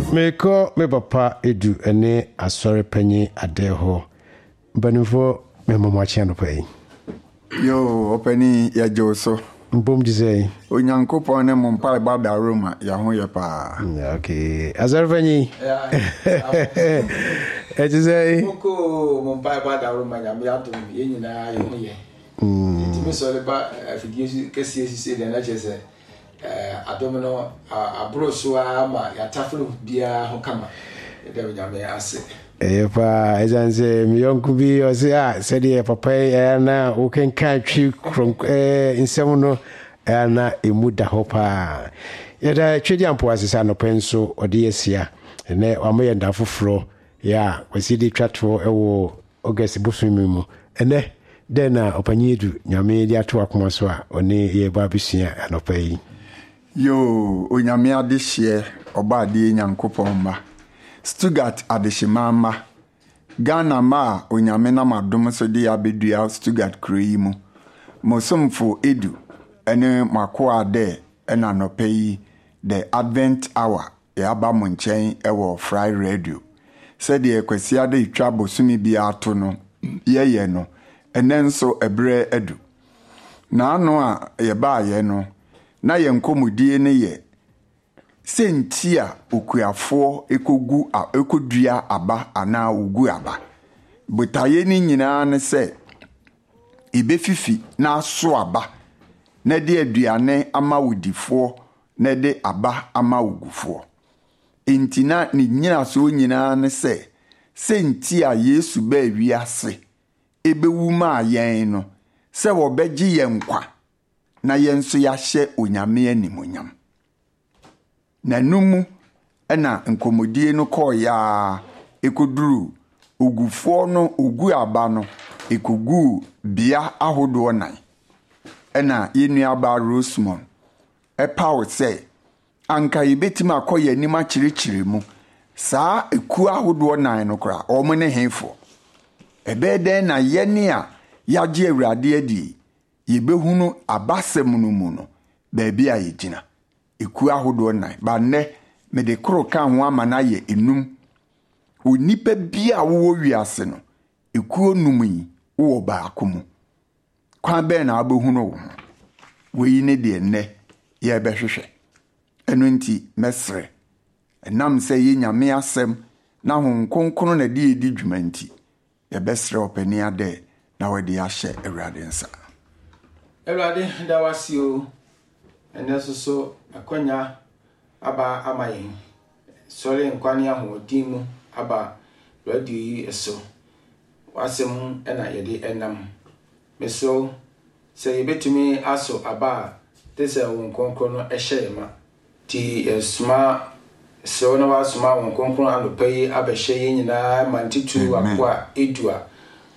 Meko me papa edu ene asore panyi ade ho. Banifo me mama chiano pay. Yo, openi ya joso. Mbom dizay. Onyankopon ne mo mpa ba da Roma ya ho ye pa. Okay. Asore panyi. Yeah. Dizay. Moko mo mpa ba da Roma ya me ato ye nyina ye ho ye. Ntimi so le ba afidie kesi de na chese. Adomino abro so ama ya taflo bia ho kama. De nyame ase. Pa ezanse mi yonku bi o se said ye papa na o ken kan twi kron insem no na emuda ho pa ye da twedi ampo asesa no penso ode yesia ne amoye nda foforo ya kwasidi twato ewo August busumi mu ene den na opanyi edu nyame di ato akoma so a one ye ba bisia anopa yi Yo, onyame adehye oba ade nyankopon ma Stuttgart adeshimama Ghana ma onyame na madom so de abedua Stuttgart kroi mu Mosomfo edu ene makoa de ena nopai the Advent hour ya ba mo nchen ewo Fry Radio said de kwasi ade twa bosumi bia ato no ye no ene nso ebre edu na ano a ye ba ye no na ye nkomudie ne ye sentia okuafo ekogu ekodua aba ana ogu aba botaye ni nyina ne se ibefifi na aso aba na de aduane ama wodifo na de aba ama ogufo entina ni nyina so nyina ne se sentia Yesu ba wiase ebewu ma yen no se wo begye yenkwa na yenso ya hye onyame animonyam na numu ena nkomodie no ko ya ekoduru ogufo no ogu aba no ekogu bia ahodo nan ena yenu aba Rosemond epawo se anka yebetima akoye anima kirikiri mu saa eku ahodo nan no kra omo ne henfo ebeden na yene a yagye awurade adi yebehunu abasem no mu no baabi a yegina eku ahodo nan ba ne me de kro ka ho amana ye enum onipa bia wo wiase no eku onum yi wo ba akomu kwa be na abehunu wo we ne de ne ye behwehwe eno nti mesre enam se ye nyame asem na ho nkonkron na de edi dwuma nti ye besre opani ade na we de ahye awurade nsa Ewurade da wasio eneso so akonya aba amayin sori nkwani ahodin mu aba radio eso wasem ena yede enam meso se yebetumi aso aba tese won konkro no ehye ma ti esma so na wasoma won konkro anopai abehye nyina mantitu akwa edua